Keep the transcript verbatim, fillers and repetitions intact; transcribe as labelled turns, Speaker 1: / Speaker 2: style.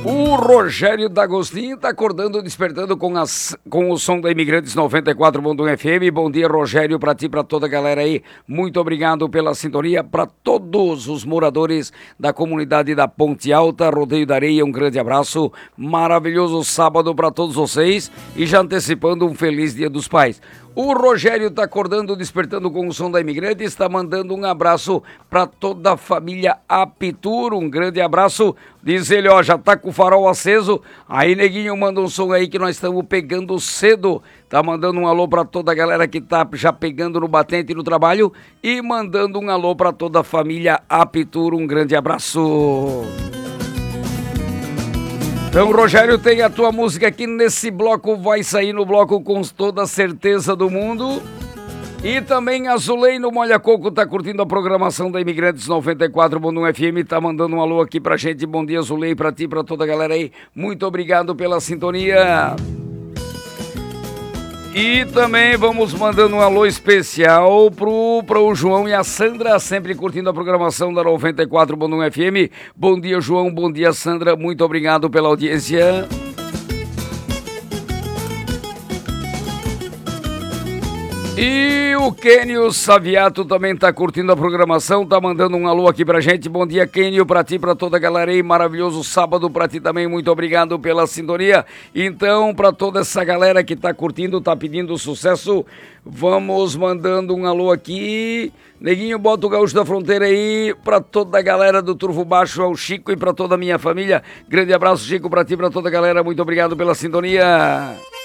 Speaker 1: O Rogério D'Agostinho está acordando, despertando com, as, com o som da Imigrantes noventa e quatro ponto um F M. Bom dia, Rogério, para ti e para toda a galera aí. Muito obrigado pela sintonia. Para todos os moradores da comunidade da Ponte Alta, Rodeio da Areia, um grande abraço. Maravilhoso sábado para todos vocês e já antecipando um feliz Dia dos Pais. O Rogério está acordando, despertando com o som da Imigrante, está mandando um abraço para toda a família Apitur, um grande abraço. Diz ele, ó, já tá com o farol aceso. Aí, neguinho, manda um som aí que nós estamos pegando cedo. Tá mandando um alô para toda a galera que tá já pegando no batente no trabalho e mandando um alô para toda a família Apitur, um grande abraço. Então, Rogério, tem a tua música aqui nesse bloco, vai sair no bloco com toda a certeza do mundo. E também a Zulei no Molha Coco tá curtindo a programação da Imigrantes noventa e quatro ponto um F M, tá mandando um alô aqui pra gente. Bom dia, Zulei, pra ti, pra toda a galera aí. Muito obrigado pela sintonia. E também vamos mandando um alô especial pro, pro João e a Sandra, sempre curtindo a programação da noventa e quatro ponto um F M. Bom dia, João, bom dia, Sandra, muito obrigado pela audiência. E o Kênio Saviato também tá curtindo a programação, tá mandando um alô aqui pra gente. Bom dia, Kênio, pra ti, pra toda a galera aí. Maravilhoso sábado pra ti também, muito obrigado pela sintonia. Então, pra toda essa galera que tá curtindo, tá pedindo sucesso, vamos mandando um alô aqui. Neguinho, bota o Gaúcho da Fronteira aí pra toda a galera do Turvo Baixo, ao Chico e pra toda a minha família. Grande abraço, Chico, pra ti, pra toda a galera, muito obrigado pela sintonia.